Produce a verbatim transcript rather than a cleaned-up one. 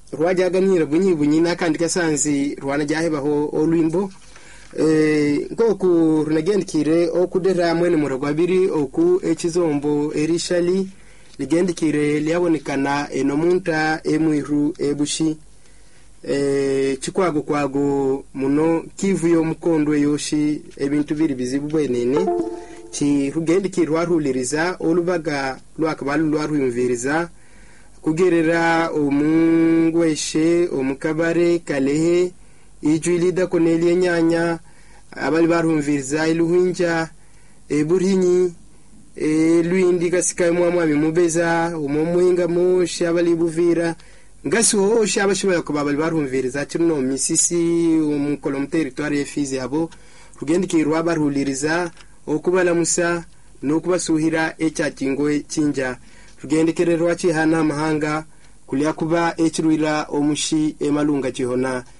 rwajaganira bunyi bunyi nakandi kasanzi rwana jahebaho olwimbo eh ngoku runagendikire okudera mwene muragwabiri oku ekizombo erishali ligendikire lyabonekana enomunta emwiru ebushi eh chikwago kwago muno kivu yo mukondo yoshi ebintu biri bizibu bwenene chi rugendikirwa ruliriza olubaga lwakabalu lwaruyumviriza kugerera omungweshe omukabare kalehe ijwilida konelie nyanya abali barumviriza iluhinja eburinyi elwindi kasika mwamwa bimubeza umumuhinga mushi abali buvira ngasi ho shabashobora kubabali barumviriza kino misisi umukolo mu territoire efize abo rugendikirwa baruliriza okubala musa no kubasuhira echatingo cinja rugendekererwa chihana mahanga kulia kuba echiruira omushi emalunga chihona